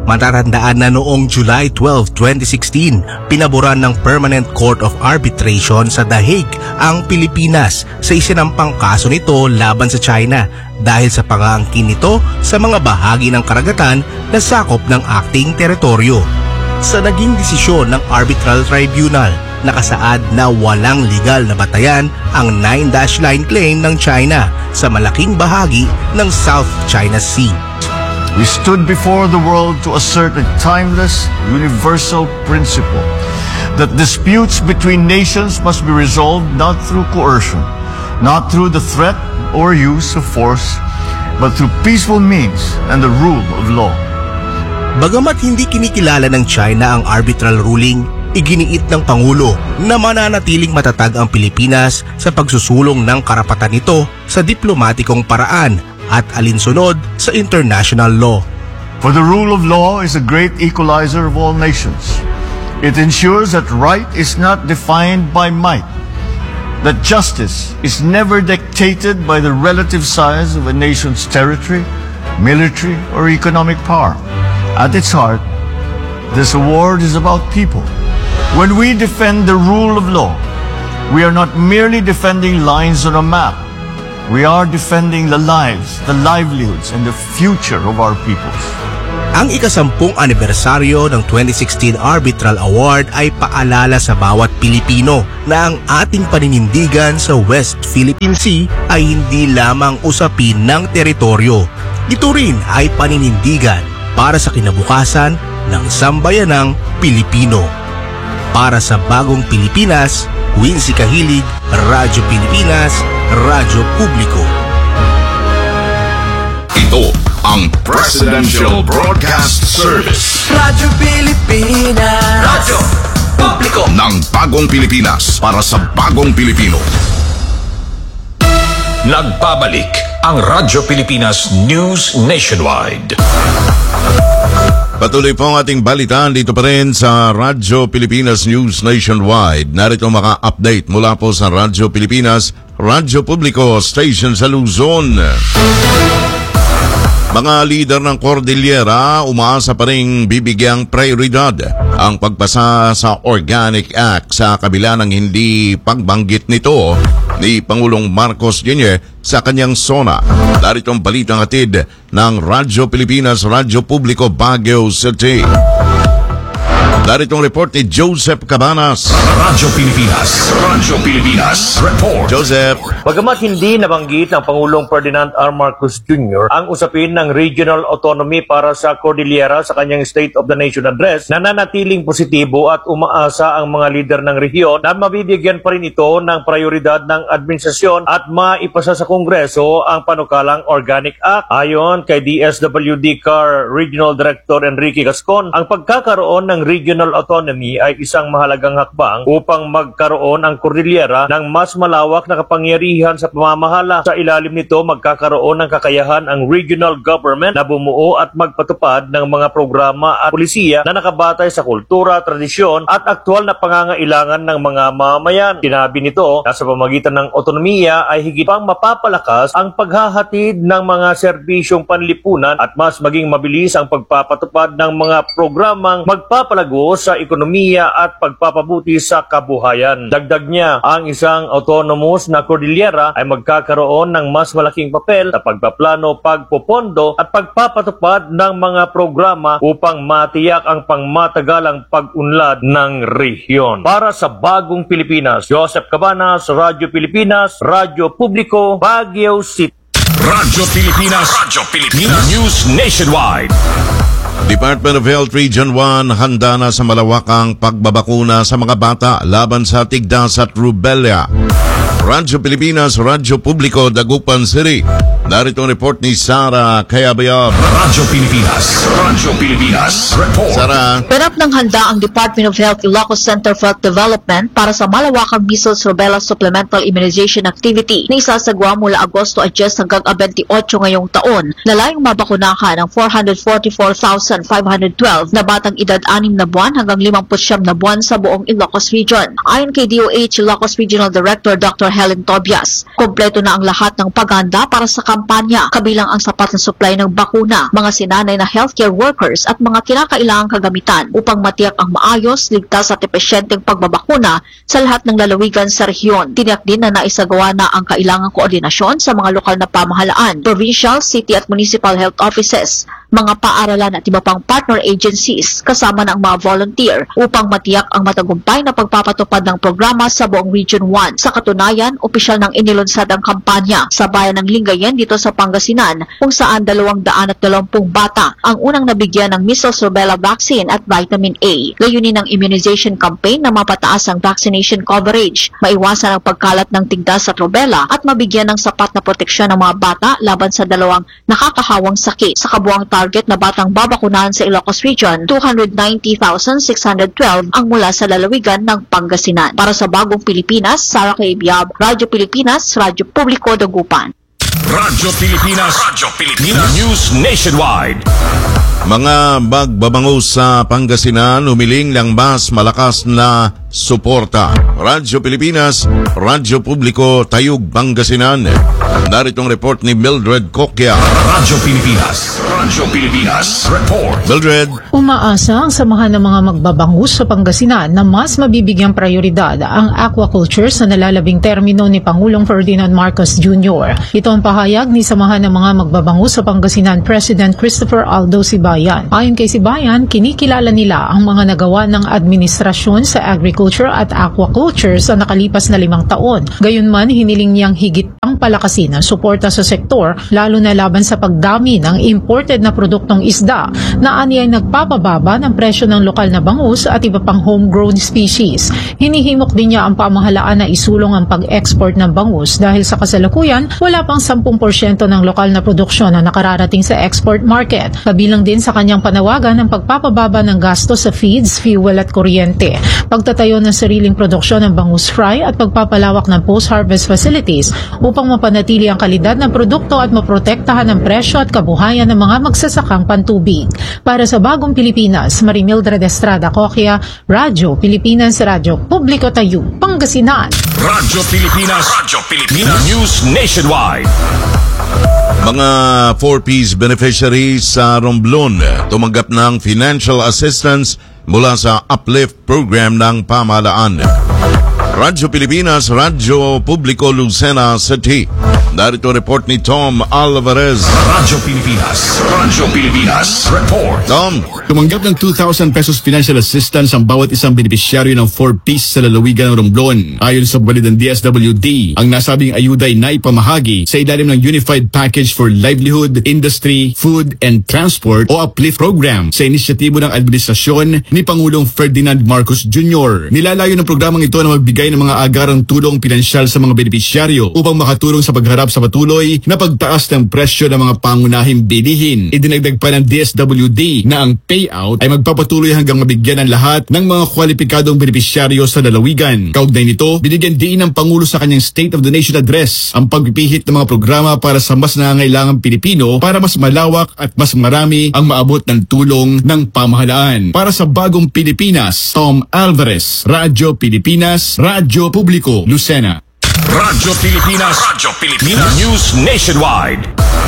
Matatandaan na noong July 12, 2016, pinaboran ng Permanent Court of Arbitration sa The Hague ang Pilipinas sa isinampang kaso nito laban sa China dahil sa pang-aangkin nito sa mga bahagi ng karagatan na sakop ng acting teritoryo. Sa naging desisyon ng Arbitral Tribunal, nakasaad na walang legal na batayan ang 9-dash line claim ng China sa malaking bahagi ng South China Sea. We stood before the world to assert a timeless, universal principle that disputes between nations must be resolved not through coercion, not through the threat or use of force, but through peaceful means and the rule of law. Bagamat hindi kinikilala ng China ang arbitral ruling, iginiit ng Pangulo na mananatiling matatag ang Pilipinas sa pagsusulong ng karapatan nito sa diplomatikong paraan at alinsunod sa international law. For the rule of law is a great equalizer of all nations. It ensures that right is not defined by might, that justice is never dictated by the relative size of a nation's territory, military, or economic power. At its heart, this award is about people. When we defend the rule of law, we are not merely defending lines on a map. We are defending the lives, the livelihoods, and the future of our peoples. Ang ika-10 anibersaryo ng 2016 Arbitral Award ay paalala sa bawat Pilipino na ang ating paninindigan sa West Philippine Sea ay hindi lamang usapin ng teritoryo. Ito rin ay paninindigan para sa kinabukasan ng sambayanang Pilipino. Para sa Bagong Pilipinas, Wincy Kahilig, Radyo Pilipinas, Radyo Publiko. Ito ang Presidential Broadcast Service. Radyo Pilipinas. Radyo Publiko ng Bagong Pilipinas para sa Bagong Pilipino. Nagbabalik ang Radyo Pilipinas News Nationwide. Patuloy po ang ating balitaan dito pa rin sa Radyo Pilipinas News Nationwide. Narito mga update mula po sa Radyo Pilipinas, Radyo Publiko, Station sa Luzon. Mga lider ng Cordillera umaasa pa rin bibigyang prioridad ang pagpasa sa Organic Act sa kabila ng hindi pagbanggit nito ni Pangulong Marcos Jr. sa kanyang SONA. Darito ang balitang hatid ng Radyo Pilipinas, Radyo Publiko, Baguio City. Darito ang report ni Joseph Cabanas. Radyo Pilipinas Report. Joseph. Bagamat hindi nabanggit ng Pangulong Ferdinand R. Marcos Jr. ang usapin ng regional autonomy para sa Cordillera sa kanyang State of the Nation address, nananatiling positibo at umaasa ang mga lider ng rehiyon na mabibigyan pa rin ito ng prioridad ng administrasyon at maipasa sa Kongreso ang panukalang Organic Act. Ayon kay DSWD CAR Regional Director Enrique Gascon, ang pagkakaroon ng regional autonomy ay isang mahalagang hakbang upang magkaroon ang Cordillera ng mas malawak na kapangyarihan sa pamamahala. Sa ilalim nito, magkakaroon ng kakayahan ang regional government na bumuo at magpatupad ng mga programa at pulisiya na nakabatay sa kultura, tradisyon at aktwal na pangangailangan ng mga mamamayan. Sinabi nito na sa pamagitan ng otonomiya ay higit pang mapapalakas ang paghahatid ng mga serbisyong panlipunan at mas maging mabilis ang pagpapatupad ng mga programang magpapalago sa ekonomiya at pagpapabuti sa kabuhayan. Dagdag niya, ang isang autonomous na Cordillera ay magkakaroon ng mas malaking papel sa pagpaplano, pagpopondo at pagpapatupad ng mga programa upang matiyak ang pangmatagalang pag-unlad ng rehiyon. Para sa Bagong Pilipinas, Joseph Cabanas, Radyo Pilipinas, Radyo Publiko, Baguio City. Radyo Pilipinas News Nationwide. Department of Health Region 1 handa na sa malawakang pagbabakuna sa mga bata laban sa tigdas at rubella. Radyo Pilipinas, Radyo Publiko, Dagupan City. Narito ang report ni Sara Kayabayab. Radyo Pilipinas Report. Sara. Ganap ng handa ang Department of Health Ilocos Center for Health Development para sa malawakang measles rubella supplemental immunization activity na isasagwa mula Agosto 10 hanggang 28 ngayong taon na layong mabakunahan ang 444,512 na batang edad 6 na buwan hanggang 59 na buwan sa buong Ilocos Region. Ayon kay DOH Ilocos Regional Director Dr. Helen Tobias. Kompleto na ang lahat ng paghahanda para sa kampanya, kabilang ang sapat na supply ng bakuna, mga sinanay na healthcare workers at mga kinakailangang kagamitan upang matiyak ang maayos, ligtas at epesyenteng pagbabakuna sa lahat ng lalawigan sa rehiyon. Tiniyak din na naisagawa na ang kailangang koordinasyon sa mga lokal na pamahalaan, provincial, city at municipal health offices, mga paaralan at iba pang partner agencies kasama ng mga volunteer upang matiyak ang matagumpay na pagpapatupad ng programa sa buong Region 1. Sa katunayan, opisyal nang inilunsad ang kampanya sa bayan ng Lingayen dito sa Pangasinan kung saan 220 bata ang unang nabigyan ng measles rubella vaccine at vitamin A. Layunin ng immunization campaign na mapataas ang vaccination coverage, maiwasan ang pagkalat ng tigdas at rubella at mabigyan ng sapat na proteksyon ng mga bata laban sa dalawang nakakahawang sakit. Sa kabuang target na batang babakunahan sa Ilocos Region, 290,612 ang mula sa lalawigan ng Pangasinan. Para sa Bagong Pilipinas, Sara Kaibiab, Radyo Pilipinas, Radyo Publiko Dagupan. Radyo Pilipinas. News Nationwide. Mga magbabango sa Pangasinan humiling ng mas malakas na suporta. Radyo Pilipinas, Radyo Publiko, Tayug, Pangasinan. Naritong report ni Mildred Coquia. Radyo Pilipinas. Radyo Pilipinas. Report. Mildred. Umaasa ang samahan ng mga magbabangus sa Pangasinan na mas mabibigyang prioridad ang aquaculture sa nalalabing termino ni Pangulong Ferdinand Marcos Jr. Ito ang pahayag ni samahan ng mga magbabangus sa Pangasinan President Christopher Aldo Sibayan. Ayon kay Sibayan, kinikilala nila ang mga nagawa ng administrasyon sa agriculture at aquaculture sa nakalipas na 5 taon. Gayunman, hiniling niyang higit pang palakasin ang suporta sa sektor, lalo na laban sa pagdami ng imported na produktong isda na anyay nagpapababa ng presyo ng lokal na bangus at iba pang homegrown species. Hinihimok din niya ang pamahalaan na isulong ang pag-export ng bangus dahil sa kasalukuyan, wala pang 10% ng lokal na produksyon na nakararating sa export market. Kabilang din sa kanyang panawagan ng pagpapababa ng gasto sa feeds, fuel at kuryente, pagtatayo ng sariling produksyon ng bangus fry at pagpapalawak ng post-harvest facilities upang mapanatili ang kalidad ng produkto at maprotektahan ang presyo at kabuhayan ng mga magsasakang pantubig. Para sa Bagong Pilipinas, Marimildred Estrada Coquia, Radyo Pilipinas, Radyo Publiko Tayug, Pangasinan. Radyo Pilipinas. Radyo Pilipinas. News Nationwide. Mga 4Ps beneficiaries sa Romblon tumanggap ng financial assistance mula sa Uplift program ng pamahalaan. Radyo Pilipinas, Radyo Publiko Lucena City. Narito report ni Tom Alvarez. Radyo Pilipinas. Radyo Pilipinas. Report. Tom. Tumanggap ng 2,000 pesos financial assistance ang bawat isang benepisyaryo ng 4Ps sa lalawigan ng Romblon. Ayon sa balid ng DSWD, ang nasabing ayuda ay naipamahagi sa ilalim ng Unified Package for Livelihood, Industry, Food and Transport o Uplift program sa inisyatibo ng administrasyon ni Pangulong Ferdinand Marcos Jr. Nilalayo ng programang ito na magbigay ng mga agarang tulong pinansyal sa mga benepisyaryo upang makatulong sa pagharap sa patuloy na pagtaas ng presyo ng mga pangunahing bilihin. Idinagdag pa ng DSWD na ang payout ay magpapatuloy hanggang mabigyan ng lahat ng mga kwalipikadong benepisyaryo sa lalawigan. Kaugnay nito, binigyan din ng Pangulo sa kanyang State of the Nation Address ang pagpipihit ng mga programa para sa mas nangangailangang Pilipino para mas malawak at mas marami ang maabot ng tulong ng pamahalaan. Para sa Bagong Pilipinas, Tom Alvarez, Radyo Pilipinas, Radyo Publiko, Lucena. Radyo Pilipinas. Radyo Pilipinas. News Nationwide.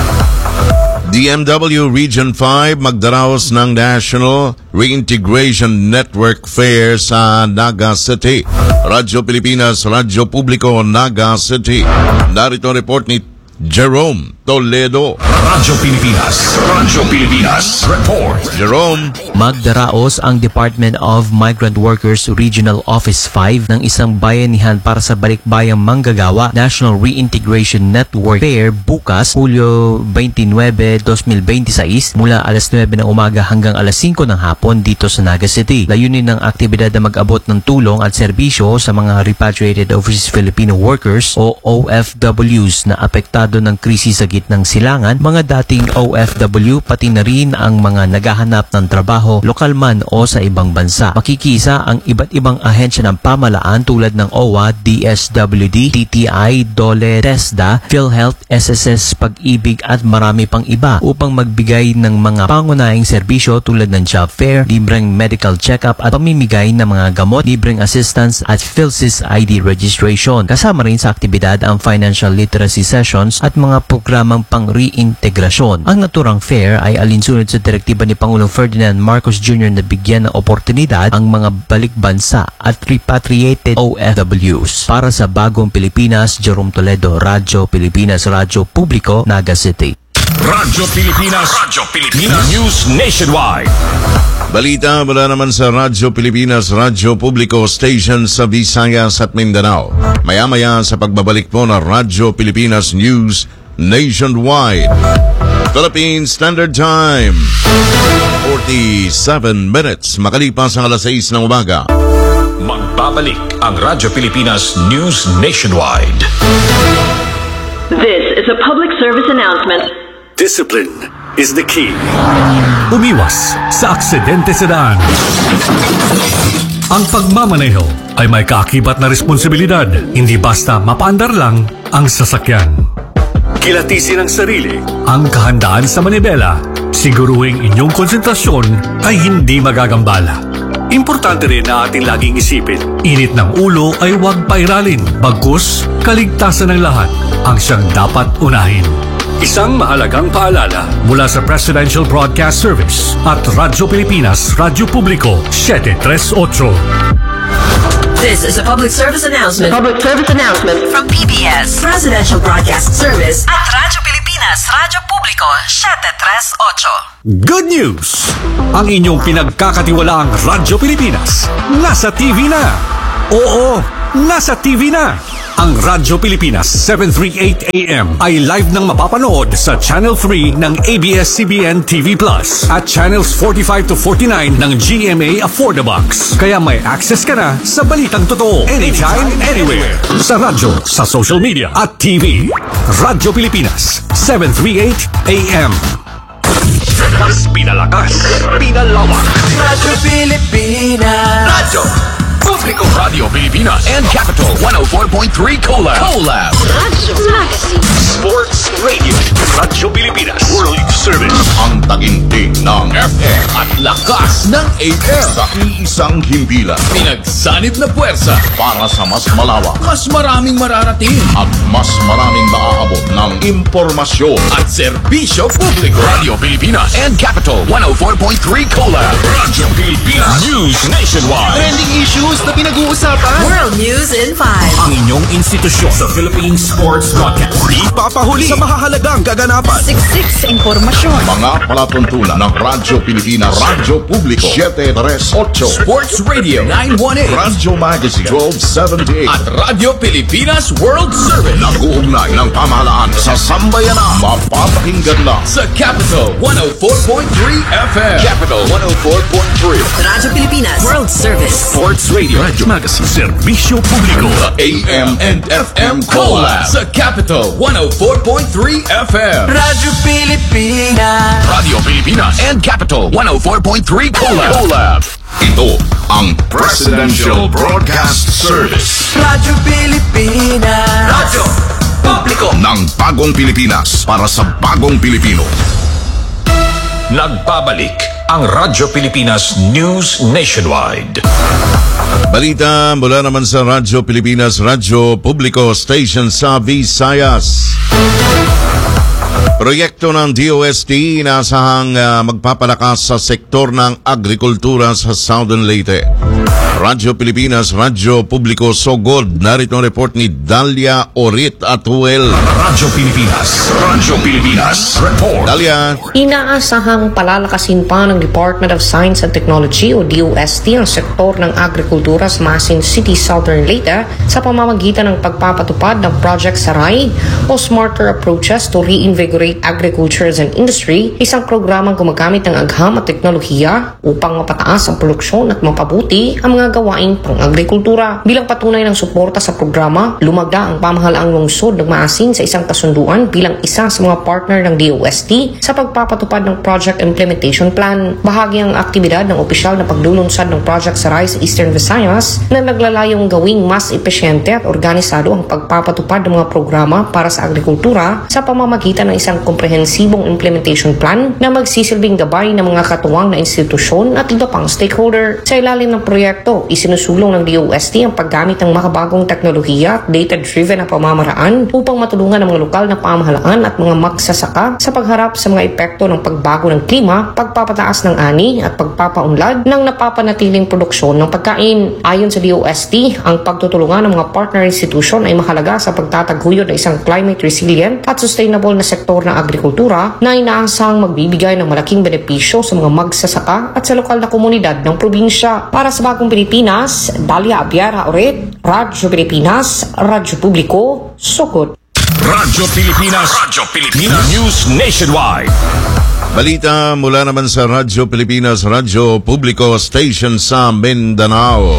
DMW Region 5 magdaraos ng National Reintegration Network Fair sa Naga City. Radyo Pilipinas, Radyo Publiko, Naga City. Narito report ni Jerome Toledo. Radyo Pilipinas. Radyo Pilipinas. Report. Jerome. Magdaraos ang Department of Migrant Workers Regional Office 5 ng isang bayanihan para sa balikbayang manggagawa National Reintegration Network Fair bukas, Hulyo 29, 2026 mula alas 9 ng umaga hanggang alas 5 ng hapon dito sa Naga City. Layunin ng aktibidad na mag-abot ng tulong at serbisyo sa mga repatriated overseas Filipino workers o OFWs na apektado apektado ng krisis sa gitnang silangan, mga dating OFW pati na rin ang mga naghahanap ng trabaho lokal man o sa ibang bansa. Makikisa ang iba't ibang ahensya ng pamahalaan tulad ng OWA, DSWD, TTI, DOLE, TESDA, PhilHealth, SSS, Pag-ibig at marami pang iba upang magbigay ng mga pangunahing serbisyo tulad ng job fair, libreng medical check-up at pamimigay ng mga gamot, libreng assistance at PhilSys ID registration. Kasama rin sa aktibidad ang financial literacy sessions at mga programang pang-reintegrasyon. Ang naturang fair ay alinsunod sa direktiba ni Pangulong Ferdinand Marcos Jr. na bigyan ng oportunidad ang mga balikbansa at repatriated OFWs. Para sa Bagong Pilipinas, Jerome Toledo, Radyo Pilipinas, Radyo Publiko, Naga City. Radyo Pilipinas News Nationwide. Balita mula naman sa Radyo Pilipinas, Radyo Publiko Station sa Visayas at Mindanao. Maya-maya sa pagbabalik po ng Radyo Pilipinas News Nationwide. Philippine Standard Time, 47 minutes makalipas ang alas 6 ng umaga. Magbabalik ang Radyo Pilipinas News Nationwide. This is a public service announcement. Discipline is the key. Umiwas sa aksidente sa daan. Ang pagmamaneho ay may kaakibat na responsibilidad, hindi basta mapaandar lang ang sasakyan. Kilatisin ang sarili, ang kahandaan sa manibela, siguruhing inyong konsentrasyon ay hindi magagambala. Importante rin na ating laging isipin, init ng ulo ay huwag pairalin, bagkus kaligtasan ng lahat ang siyang dapat unahin. Isang mahalagang paalala mula sa Presidential Broadcast Service at Radyo Pilipinas, Radyo Publiko, 738. This is a public service announcement. Public service announcement from PBS, Presidential Broadcast Service at Radyo Pilipinas, Radyo Publiko, 738. Good news! Ang inyong pinagkakatiwalaang Radyo Pilipinas nasa TV na. Oo, nasa TV na. Ang Radyo Pilipinas 738 AM ay live nang mapapanood sa Channel 3 ng ABS-CBN TV Plus at Channels 45 to 49 ng GMA Affordabox. Kaya may access ka na sa balitang totoo anytime, anywhere. Sa radyo, sa social media at TV. Radyo Pilipinas 738 AM. Mas pinalakas, pinalawak. Radyo Pilipinas. Radyo Publiko, Radio Pilipinas and Capital 104.3 Collab. Radyo Magazine. Sports Radio. Radyo Pilipinas. World Service. Ang taginting ng FM at lakas ng AM sa iisang himpilan. Pinagsanib na puwersa Para sa mas malawak mas maraming mararating at mas maraming maaabot ng impormasyon at serbisyo publiko. Radio Pilipinas and Capital 104.3 Collab. Radyo Pilipinas News Nationwide. Trending issues na pinag-uusapan. World News in 5. Ang inyong institusyon sa Philippine Sports Broadcast. Di papahuli sa mahahalagang kaganapan. Siksik sa impormasyon. mga palatuntunan ng Radyo Pilipinas, Radyo Publiko 738, Sports Radio 918 Radyo Magazine 1278 at Radyo Pilipinas World Service. Nag-uugnay ng pamahalaan sa sambayanan. Mapapakinggan lang Sa Capital 104.3 FM. Capital 104.3. Radyo Pilipinas World Service. Sports Radio Magazine. Serbisyo Publiko. AM and FM Collab. Sa Capital 104.3 FM. Radyo Pilipinas. Radio Pilipinas and Capital 104.3 Collab. Ito ang Presidential Broadcast Service Radyo Pilipinas. Radyo Publiko ng Bagong Pilipinas para sa Bagong Pilipino. Nagbabalik ang Radyo Pilipinas News Nationwide. Balita mula naman sa Radyo Pilipinas, Radyo Publiko Station sa Visayas. Proyekto ng DOST inaasahang magpapalakas sa sektor ng agrikultura sa Southern Leyte. Radyo Pilipinas, Radyo Publiko Sogod. Narito ang report ni Dalia Orit Atuel. Radyo Pilipinas Report. Dalia. Inaasahang palalakasin pa ng Department of Science and Technology o DOST ang sektor ng agrikultura sa Masin City, Southern Leyte sa pamamagitan ng pagpapatupad ng Project Saray o Smarter Approaches to Reinvigorate Reinvigorate Agriculture as an Industry, isang programang gumagamit ng agham at teknolohiya upang mapataas ang produksyon at mapabuti ang mga gawaing pang-agrikultura. Bilang patunay ng suporta sa programa, lumagda ang pamahalaang lungsod ng Maasin sa isang kasunduan bilang isa sa mga partner ng DOST sa pagpapatupad ng Project Implementation Plan. Bahagi ang aktibidad ng opisyal na paglulunsad ng project sa RISE Eastern Visayas na naglalayong gawing mas epesyente at organisado ang pagpapatupad ng mga programa para sa agrikultura sa pamamagitan ng isang komprehensibong implementation plan na magsisilbing gabay ng mga katuwang na institusyon at iba pang stakeholder. Sa ilalim ng proyekto, isinusulong ng DOST ang paggamit ng makabagong teknolohiya at data-driven na pamamaraan upang matulungan ang mga lokal na pamahalaan at mga magsasaka sa pagharap sa mga epekto ng pagbago ng klima, pagpapataas ng ani at pagpapaunlad ng napapanatiling produksyon ng pagkain. Ayon sa DOST, ang pagtutulungan ng mga partner institution ay mahalaga sa pagtataguyod ng isang climate resilient at sustainable na sektor ng agrikultura na inaasang magbibigay ng malaking benepisyo sa mga magsasaka at sa lokal na komunidad ng probinsya. Para sa Bagong Pilipinas, Dalia Abiara Oret, Radyo Pilipinas, Radyo Publiko, Sukot. Radyo Pilipinas. News Nationwide. Balita mula naman sa Radyo Pilipinas, Radyo Publiko Station sa Mindanao.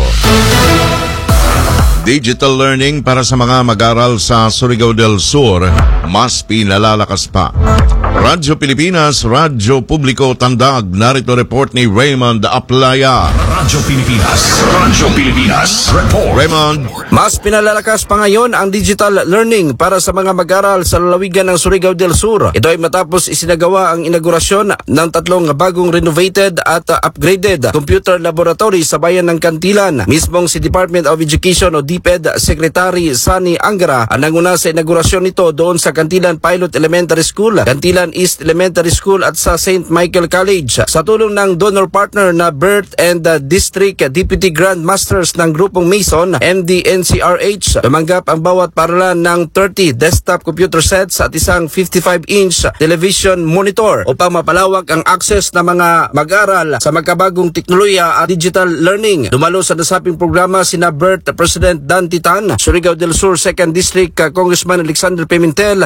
Digital learning para sa mga mag-aral sa Surigao del Sur mas pinalalakas pa. Radyo Pilipinas, Radyo Publiko Tandag, narito report ni Raymond Aplaya. Radyo Pilipinas report. Raymond. Mas pinalalakas pa ngayon ang digital learning para sa mga mag-aral sa lalawigan ng Surigao del Sur. Ito ay matapos isinagawa ang inaugurasyon ng 3 bagong renovated at upgraded computer laboratory sa bayan ng Kantilan. Mismong si Department of Education o DepEd Secretary Sani Angara ang nanguna sa inaugurasyon nito doon sa Kantilan Pilot Elementary School, Kantilan East Elementary School at sa St. Michael College. Sa tulong ng donor partner na BERT and District Deputy Grand Masters ng grupong Mason, MDNCRH, tumanggap ang bawat paralan ng 30 desktop computer sets at isang 55-inch television monitor upang mapalawak ang access ng mga mag-aral sa magkabagong teknolohiya at digital learning. Dumalo sa nasabing programa sina BERT President Dan Titan, Surigao del Sur 2nd District Congressman Alexander Pimentel,